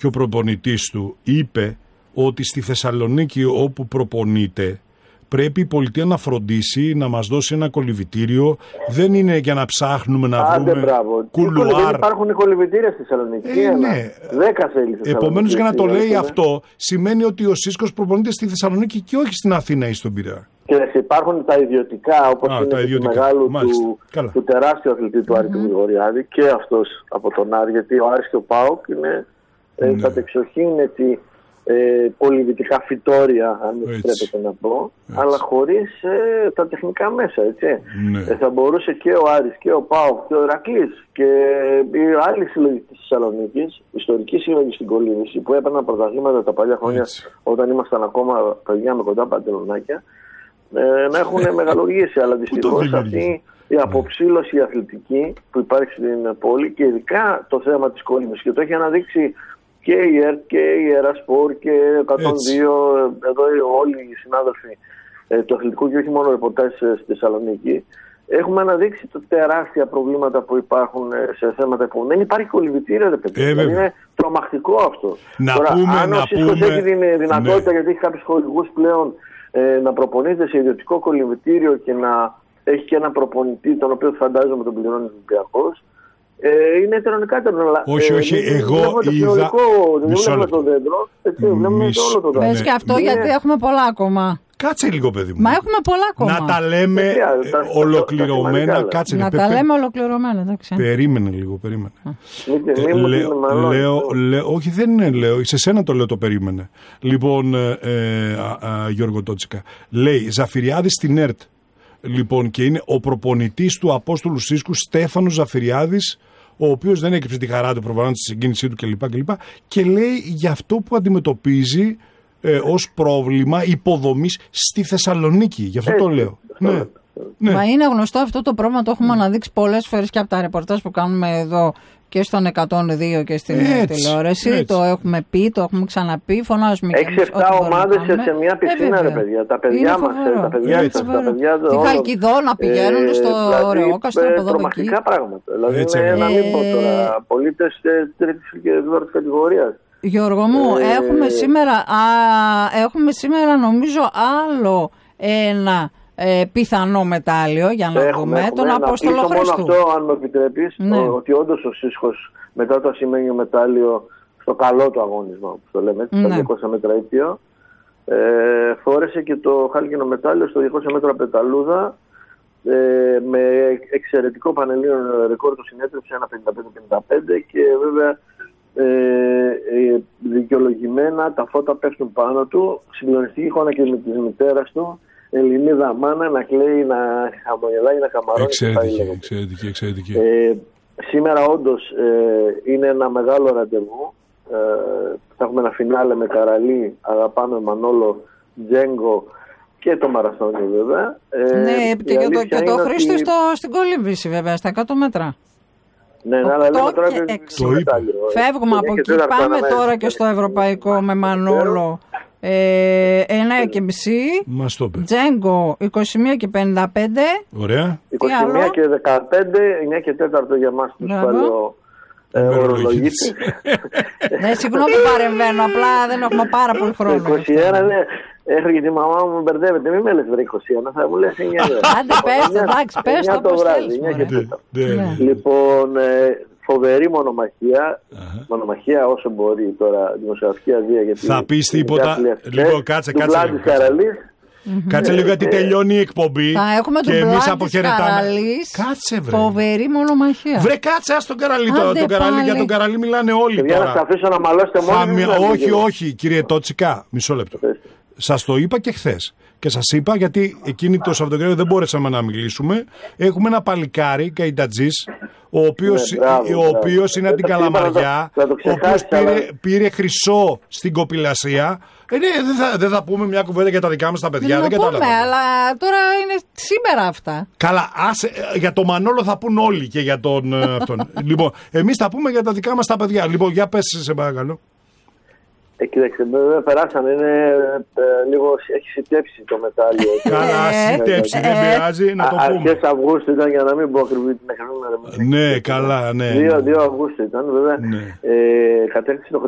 και ο προπονητής του είπε ότι στη Θεσσαλονίκη όπου προπονείται πρέπει η πολιτεία να φροντίσει να μας δώσει ένα κολυβητήριο. Δεν είναι για να ψάχνουμε να βρούμε κουλουάρ. Δεν υπάρχουν κολυβητήρια στη Θεσσαλονίκη. Ναι. 10 θέλει. Επομένως, για να το λέει αυτό, σημαίνει ότι ο Σίσκος προπονείται στη Θεσσαλονίκη και όχι στην Αθήνα ή στον Πειραιά. Και υπάρχουν τα ιδιωτικά, όπως είναι του μεγάλου του τεράστιου αθλητή του Άρη του Γρηγοριάδη, και αυτός από τον Άρη, γιατί ο Άρης και ο ΠΑΟΚ είναι κατεξοχήν έτσι. Πολιτικά φυτόρια, αν επιτρέπετε να πω, αλλά χωρίς τα τεχνικά μέσα, έτσι. Θα μπορούσε και ο Άρης και ο ΠΑΟΚ και ο Ηρακλής και οι άλλοι σύλλογοι της Θεσσαλονίκης, ιστορικοί σύλλογοι στην κολύμβηση, που έπαιρναν πρωταθλήματα τα παλιά χρόνια όταν ήμασταν ακόμα παιδιά με κοντά παντελονάκια, να έχουν μεγαλουργήσει. Αλλά δυστυχώς αυτή η αποψήλωση αθλητική που υπάρχει στην πόλη, και ειδικά το θέμα της κολύμβησης, και το έχει αναδείξει και η ΕΡΤ και η Ερασπορ και 102, εδώ όλοι οι συνάδελφοι του αθλητικού και όχι μόνο ρεπορτάζ στη Θεσσαλονίκη, έχουμε αναδείξει τεράστια προβλήματα που υπάρχουν σε θέματα που δεν υπάρχει κολυβητήριο, ρε παιδί. Είναι τρομακτικό αυτό. Αν ο Σίσκος έχει την δυνατότητα, γιατί έχει κάποιους χορηγούς πλέον, να προπονείται σε ιδιωτικό κολυβητήριο και να έχει και ένα προπονητή, τον οποίο φαντάζομαι τον πληρώνει ο Ολυμπιακός, είναι ετερονικάτερο. Όχι, εγώ είδα. Βλέπουμε το δέντρο, βλέπουμε όλο το δέντρο. Πες και αυτό, γιατί έχουμε πολλά ακόμα. Κάτσε λίγο, παιδί μου. Μα έχουμε πολλά ακόμα. Να τα λέμε ολοκληρωμένα. Κάτσε να τα λέμε ολοκληρωμένα, εντάξει. Περίμενε λίγο, περίμενε. Όχι, δεν είναι λέω. Σε σένα το λέω, το περίμενε. Λοιπόν, Γιώργο Τότσικα, λέει Ζαφυριάδης στην ΕΡΤ. Λοιπόν, και είναι ο προπονητής του Απόστολου Σίσκου, Στέφανος Ζαφυριάδης, ο οποίος δεν έκρυψε τη χαρά του, προφανώς τη συγκίνησή του κλπ. Και λέει για αυτό που αντιμετωπίζει ως πρόβλημα υποδομής στη Θεσσαλονίκη. Γι' αυτό το λέω. Ναι. Μα είναι γνωστό αυτό το πρόβλημα, το έχουμε αναδείξει πολλές φορές και από τα ρεπορτάζ που κάνουμε εδώ και στον 102 και στην τηλεόραση. Έτσι. Το έχουμε πει, το έχουμε ξαναπεί. Φωνάζουμε 6-7 ομάδες σε μια πισίνα, ρε παιδιά. Τα παιδιά μας, τα παιδιά τη Χαλκιδό να πηγαίνουν στο Ρεόκαστρο, από εδώ εκεί. Τρομακτικά πράγματα. Δηλαδή, να μην πω τώρα, πολίτες τρίτης και τέταρτης κατηγορίας. Γιώργο μου, έχουμε σήμερα νομίζω άλλο ένα πιθανό μετάλλιο για να δούμε τον Απόστολο Χριστού. Μόνο αυτό, αν μου επιτρέπεις, ότι όντως ο Σίσκος μετά το ασημένιο μετάλλιο στο καλό του αγώνισμα, όπως το λέμε, στα 200 μέτρα ήπιο, φόρεσε και το χάλκινο μετάλλιο στο 200 μέτρα πεταλούδα, με εξαιρετικό πανελλήνιο ρεκόρ, το συνέτρεψε 1.55-55, και βέβαια δικαιολογημένα τα φώτα πέφτουν πάνω του, συγκλονιστική εικόνα και με τη μητέρα του, Ελληνίδα μάνα, να κλαίει, να χαμογελάει, να καμαρώνει. Εξαιρετική. Σήμερα όντως είναι ένα μεγάλο ραντεβού. Θα έχουμε ένα φινάλε με Καραλή, Αγαπάμε, Μανόλο, Τζέγκο και το μαραθώνιο βέβαια. Ναι, και το Χρήστο στην κολύμβηση βέβαια, στα 100 μέτρα. Ναι, αλλά λέμε τώρα το μετάλλιο. Φεύγουμε από εκεί, πάμε τώρα και στο ευρωπαϊκό με Μανόλο. 1,5. Τζέγκο 21 και 55. Ωραία. 21 και 15, 9 και 4 για εμάς τους παλαιό ορολογίτες. Ναι, συγγνώμη που παρεμβαίνω, απλά δεν έχουμε πάρα πολύ χρόνο. 21, ναι. Έφυγε τη μαμά μου, μπερδεύεται. Μην με λες βρε 21, θα μου λες 9. Άντε πες, εντάξει, πες το όπως θέλεις. Λοιπόν, φοβερή μονομαχία όσο μπορεί τώρα, δημοσιογραφική αδεία. Γιατί θα πεις τίποτα, λίγο κάτσε. Κάτσε λίγο γιατί τελειώνει η εκπομπή. Θα έχουμε και εμείς αποχαιρετάμε. Κάτσε βρε. Φοβερή μονομαχία. Βρε κάτσε, ας τον Καραλή. Για τον Καραλή μιλάνε όλοι τώρα. Για να σας αφήσω να μαλώσετε μόνοι. Όχι, κύριε Τότσικα, μισό λεπτό. Σας το είπα και χθες. Και σας είπα γιατί εκείνη το Σαββατοκύριακο δεν μπόρεσαμε να μιλήσουμε. Έχουμε ένα παλικάρι, Καϊντατζής, ο οποίος είναι από την Καλαμαριά, ο οποίος πήρε χρυσό στην κοπηλασία. Δεν θα πούμε μια κουβέντα για τα δικά μας τα παιδιά. Δεν θα πούμε, αλλά τώρα είναι σήμερα αυτά. Καλά, για τον Μανόλο θα πούν όλοι και για τον αυτόν. Λοιπόν, εμείς θα πούμε για τα δικά μας τα παιδιά. Λοιπόν, για πες σε παρακαλώ. Κοίταξε, βέβαια περάσανε, λίγο έχει σιτέψει το μετάλλιο. Καλά, σιτέψει, δεν πειράζει, να το πούμε. Αρχές Αυγούστου ήταν, για να μην πω ακριβή την ακριβή. Ναι, καλά, ναι. 2 Αυγούστου ήταν, βέβαια. Κατέληξε το